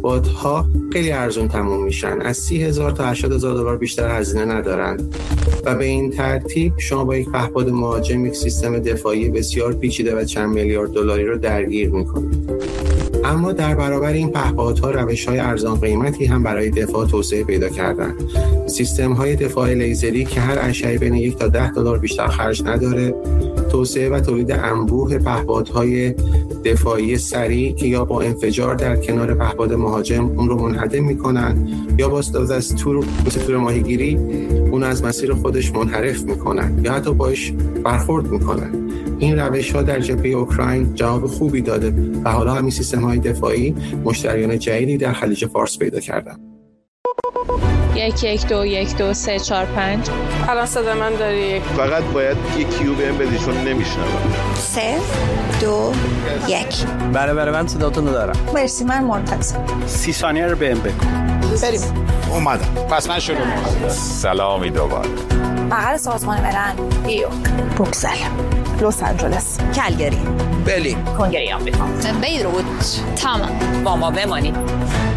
پهپادها خیلی ارزون تموم میشن، از 30,000 تا 80,000 دلار بیشتر هزینه ندارن و به این ترتیب شما با یک پهپاد مهاجم یک سیستم دفاعی بسیار پیچیده و چند میلیارد دلاری رو درگیر میکنید. اما در برابر این پهپادها روش‌های ارزان قیمتی هم برای دفاع توسعه پیدا کردن. سیستم‌های دفاع لیزری که هر اشعه بین 1 تا 10 دلار بیشتر خرج نداره، توسعه و تولید انبوه پهپادهای دفاعی سریع که یا با انفجار در کنار پهپاد مهاجم اون رو منهدم میکنن یا با استفاده از تور ماهیگیری اون از مسیر خودش منحرف میکنن یا حتی باش برخورد میکنن. این روش‌ها در جبهه اوکراین جواب خوبی داده و حالا همین سیستم‌های دفاعی مشتریان جدیدی در خلیج فارس پیدا کردن. 1121234 الان صدا من داری؟ فقط باید یه کیو بهم بدی چون نمیشنوم. 3 2 1. بله من صداتون رو دارم. مرسی، من منتظرم. 30 ثانیه رو بهم بگو. بریم. اومدم. پس من شروع می‌کنم. سلامی دوباره. بغل سازمان ملل، نیویورک، بروکسل، لس آنجلس، کلگری، برلین، کنگره آمریکا، بیروت، تمام. با ما بمانید.